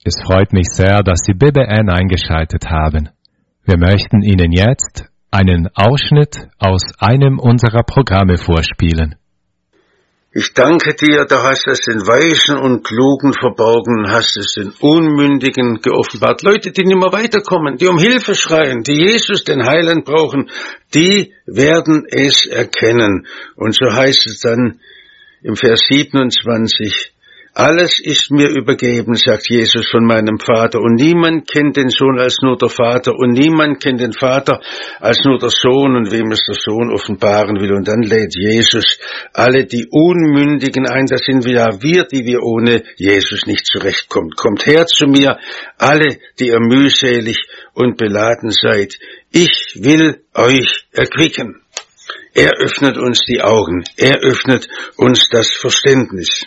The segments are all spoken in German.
Es freut mich sehr, dass Sie BBN eingeschaltet haben. Wir möchten Ihnen jetzt einen Ausschnitt aus einem unserer Programme vorspielen. Ich danke dir, du hast es den Weisen und Klugen verborgen, hast es den Unmündigen geoffenbart. Leute, die nicht mehr weiterkommen, die um Hilfe schreien, die Jesus, den Heiland, brauchen, die werden es erkennen. Und so heißt es dann im Vers 27, alles ist mir übergeben, sagt Jesus, von meinem Vater, und niemand kennt den Sohn als nur der Vater, und niemand kennt den Vater als nur der Sohn, und wem es der Sohn offenbaren will. Und dann lädt Jesus alle die Unmündigen ein, das sind wir, die wir ohne Jesus nicht zurechtkommen. Kommt her zu mir, alle, die ihr mühselig und beladen seid. Ich will euch erquicken. Er öffnet uns die Augen, er öffnet uns das Verständnis.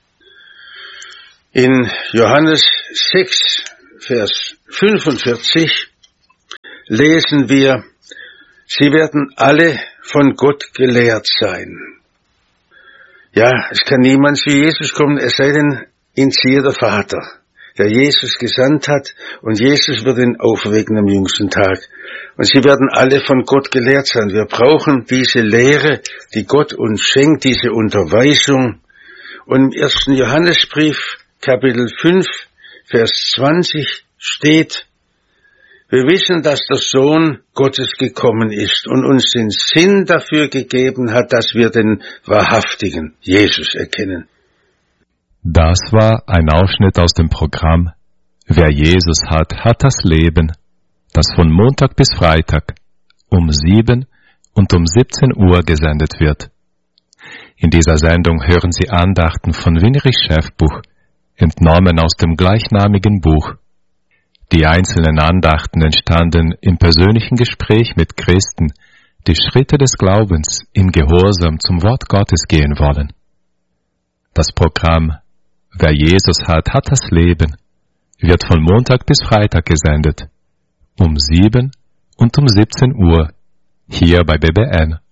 In Johannes 6, Vers 45 lesen wir, sie werden alle von Gott gelehrt sein. Ja, es kann niemand zu Jesus kommen, es sei denn, ihn ziehe der Vater, der Jesus gesandt hat, und Jesus wird ihn auferwecken am jüngsten Tag. Und sie werden alle von Gott gelehrt sein. Wir brauchen diese Lehre, die Gott uns schenkt, diese Unterweisung. Und im 1. Johannesbrief, Kapitel 5, Vers 20 steht, wir wissen, dass der Sohn Gottes gekommen ist und uns den Sinn dafür gegeben hat, dass wir den wahrhaftigen Jesus erkennen. Das war ein Ausschnitt aus dem Programm Wer Jesus hat, hat das Leben, das von Montag bis Freitag um 7 und um 17 Uhr gesendet wird. In dieser Sendung hören Sie Andachten von Winrich Schäffbuch, entnommen aus dem gleichnamigen Buch. Die einzelnen Andachten entstanden im persönlichen Gespräch mit Christen, die Schritte des Glaubens im Gehorsam zum Wort Gottes gehen wollen. Das Programm Wer Jesus hat, hat das Leben wird von Montag bis Freitag gesendet, um 7 und um 17 Uhr, hier bei BBN.